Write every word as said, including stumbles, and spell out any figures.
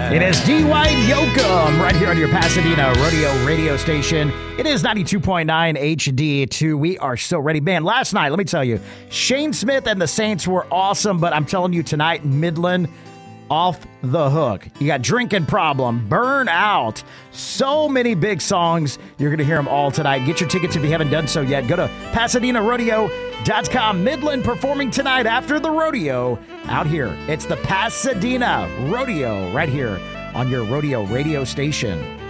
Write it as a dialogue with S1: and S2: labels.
S1: It is D. White Yoakum right here on your Pasadena Rodeo radio station. It is ninety-two point nine H D two. We are so ready. Man, last night, let me tell you, Shane Smith and the Saints were awesome, but I'm telling you tonight, Midland, off the hook. You got Drinking Problem, Burn Out, so many big songs. You're going to hear them all tonight. Get your tickets if you haven't done so yet. Go to Pasadena Rodeo dot com. Midland performing tonight after the rodeo out here. It's the Pasadena Rodeo right here on your rodeo radio station.